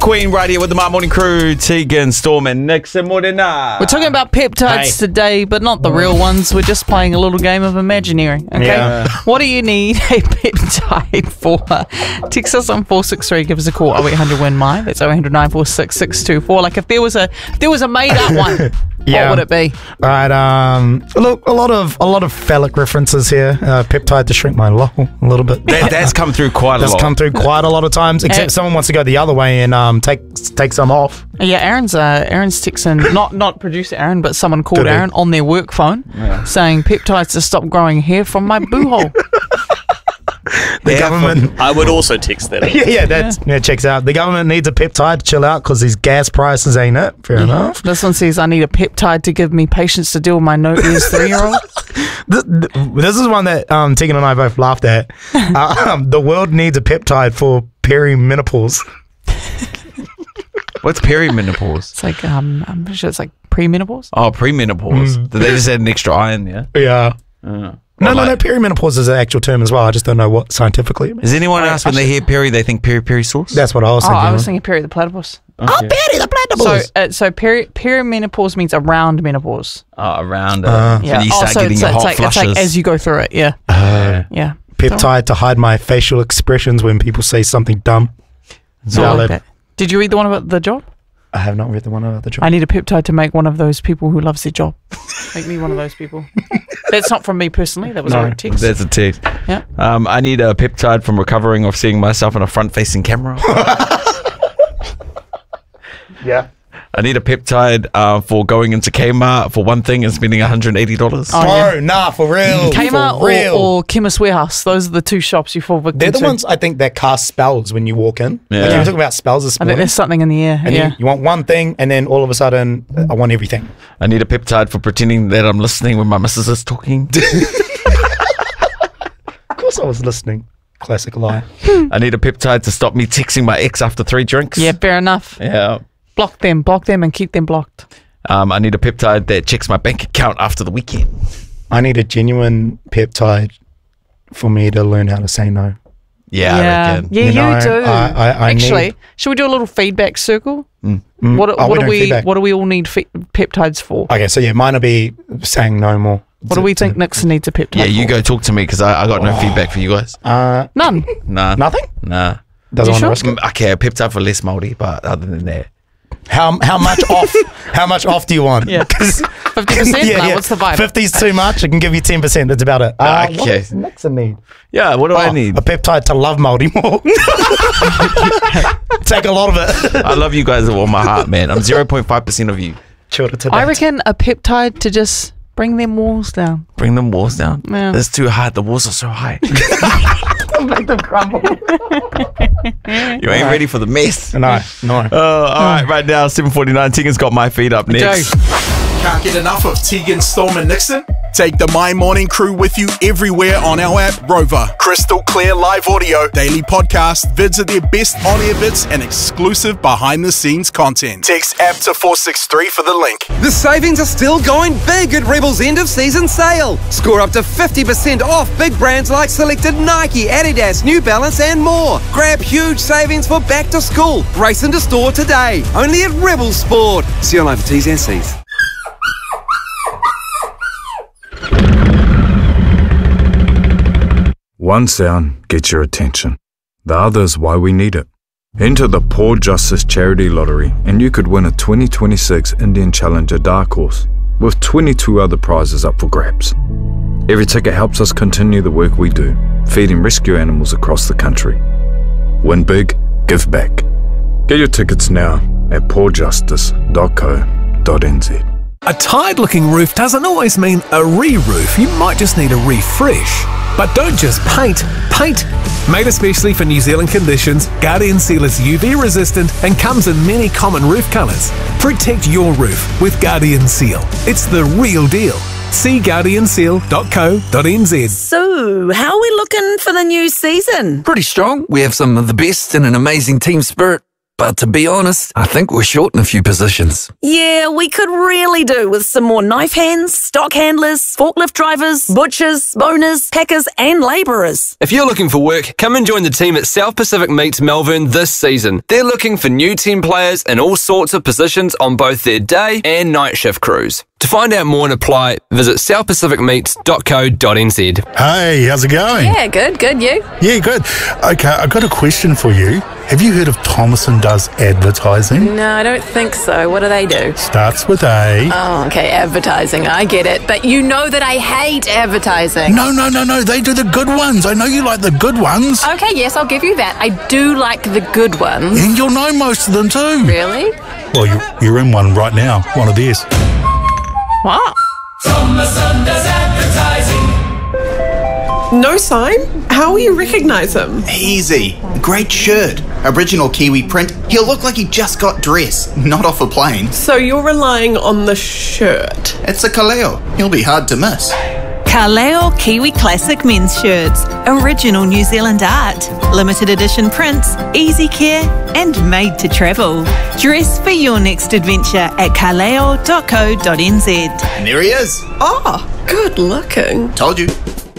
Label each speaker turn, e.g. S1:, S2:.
S1: Queen right here with the My Morning Crew, Tegan, Storm and Nixon Morena.
S2: We're talking about peptides today, but not the real ones. We're just playing a little game of imaginary. Okay. Yeah. What do you need a peptide for? Text us on 463. Give us a call. 0800 win my. That's 0800 946 624. Like if there was a made up one. What would it be?
S3: All right. Look, a lot of phallic references here. Peptide to shrink my lol a little bit.
S1: That's come through quite a lot.
S3: That's come through quite a lot of times. Except someone wants to go the other way and take some off.
S2: Yeah, Aaron's texting, not producer Aaron, but someone called Aaron on their work phone, saying peptides to stop growing hair from my boo hole.
S3: The government.
S4: I would also text that.
S3: That checks out. The government needs a peptide to chill out because these gas prices ain't it. Fair enough.
S2: This one says, I need a peptide to give me patience to deal with my no ears 3-year-old.
S3: This is one that Tegan and I both laughed at. The world needs a peptide for perimenopause.
S1: What's perimenopause?
S2: It's like I'm sure it's like premenopause.
S1: Oh, premenopause. Did they just add an extra I in there?
S3: Yeah. No, perimenopause is an actual term as well. I just don't know what scientifically it means.
S1: Is anyone else, when they hear peri, they think peri sauce?
S3: That's what I was thinking.
S2: I was thinking Perry the platypus.
S3: Okay. Oh, Perry the platypus!
S2: So perimenopause means around menopause.
S1: Oh, around it.
S2: Yeah.
S1: So you start getting your hot flushes.
S2: It's like as you go through it, yeah. Yeah.
S3: Peptide to hide my facial expressions when people say something dumb.
S2: Like that. Did you read the one about the job?
S3: I have not read the one about the job.
S2: I need a peptide to make one of those people who loves their job. Make me one of those people. That's not from me personally. That was a text.
S1: That's a text.
S2: Yeah.
S1: I need a peptide from recovering of seeing myself in a front-facing camera.
S3: Yeah.
S1: I need a peptide for going into Kmart for one thing and spending $180.
S3: Oh, nah, for real.
S2: Kmart or Chemist Warehouse. Those are the two shops you fall victim to.
S3: They're the ones, I think, that cast spells when you walk in.
S1: Yeah.
S3: Like you were talking about spells this morning.
S2: I think there's something in the air.
S3: And you want one thing, and then all of a sudden, I want everything.
S1: I need a peptide for pretending that I'm listening when my missus is talking.
S3: Of course I was listening. Classic lie.
S1: I need a peptide to stop me texting my ex after 3 drinks.
S2: Yeah, fair enough.
S1: Yeah.
S2: Block them and keep them blocked.
S1: I need a peptide that checks my bank account after the weekend.
S3: I need a genuine peptide for me to learn how to say no.
S1: Yeah, I reckon.
S2: Yeah, you do. Actually, should we do a little feedback circle? What do we all need peptides for?
S3: Okay, so mine will be saying no more.
S2: What do we think Nixon needs a peptide for?
S1: Yeah, you go talk to me because I got no feedback for you guys.
S2: None?
S1: Nah.
S3: Nothing?
S1: Nah.
S3: Doesn't want to risk it?
S1: Okay, a peptide for less moldy, but other than that.
S3: How much off? How much off do you want?
S2: Yeah, 50%. What's the vibe?
S3: 50's too much. I can give you 10%. That's about it.
S1: Okay.
S3: What does Nixon need?
S1: Yeah, what do I need?
S3: A peptide to love moldy more. Take a lot of it.
S1: I love you guys with all my heart, man. I'm 0.5% of you.
S2: I reckon a peptide to just bring them walls down.
S1: Bring them walls down?
S2: Yeah.
S1: It's too hard. The walls are so high.
S3: Make them crumble.
S1: You ain't ready for the mess.
S3: No.
S1: All right now, 7:49. Tegan's got my feet up next.
S5: Can't get enough of Tegan, Storm and Nixon? Take the My Morning Crew with you everywhere on our app, Rover. Crystal clear live audio, daily podcast, vids of their best on-air bits, and exclusive behind-the-scenes content. Text app to 463 for the link.
S6: The savings are still going big at Rebel's end-of-season sale. Score up to 50% off big brands like selected Nike, Adidas, New Balance and more. Grab huge savings for back to school. Race into store today. Only at Rebel Sport. See online for T's and C's.
S7: One sound gets your attention. The other is why we need it. Enter the Poor Justice Charity Lottery and you could win a 2026 Indian Challenger Dark Horse with 22 other prizes up for grabs. Every ticket helps us continue the work we do, feeding rescue animals across the country. Win big, give back. Get your tickets now at poorjustice.co.nz.
S8: A tired-looking roof doesn't always mean a re-roof. You might just need a refresh. But don't just paint. Paint! Made especially for New Zealand conditions, Guardian Seal is UV resistant and comes in many common roof colours. Protect your roof with Guardian Seal. It's the real deal. See guardianseal.co.nz.
S9: So, how are we looking for the new season?
S10: Pretty strong. We have some of the best and an amazing team spirit.
S4: but to be honest, I think we're short in a few positions.
S9: Yeah, we could really do with some more knife hands, stock handlers, forklift drivers, butchers, boners, packers and labourers.
S6: If you're looking for work, come and join the team at South Pacific Meats Melbourne this season. They're looking for new team players in all sorts of positions on both their day and night shift crews. To find out more and apply, visit southpacificmeats.co.nz.
S10: Hey, how's it going?
S9: Yeah, good, you?
S10: Yeah, good. Okay, I've got a question for you. Have you heard of Thomason Does Advertising?
S9: No, I don't think so. What do they do?
S10: Starts with A.
S9: Oh, okay, advertising. I get it. But you know that I hate advertising.
S10: No. They do the good ones. I know you like the good ones.
S9: Okay, yes, I'll give you that. I do like the good ones.
S10: And you'll know most of them too.
S9: Really?
S10: Well, you're in one right now. One of theirs.
S2: What?
S11: Thomason Does Advertising.
S12: No sign? How will you recognise him?
S13: Easy. Great shirt. Original Kiwi print. He'll look like he just got dressed, not off a plane.
S12: So you're relying on the shirt?
S13: It's a Kaleo. He'll be hard to miss.
S14: Kaleo Kiwi Classic men's shirts. Original New Zealand art. Limited edition prints, easy care and made to travel. Dress for your next adventure at kaleo.co.nz.
S13: And there he is.
S12: Oh, good looking.
S13: Told you.